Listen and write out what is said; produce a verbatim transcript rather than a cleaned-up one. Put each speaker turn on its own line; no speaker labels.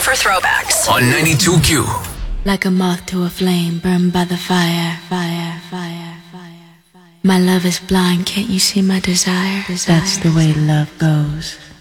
for throwbacks
on ninety-two Q.
Like a moth to a flame, burned by the fire, fire, fire, fire, fire. My love is blind, can't you see my desire? desire. That's the way love goes.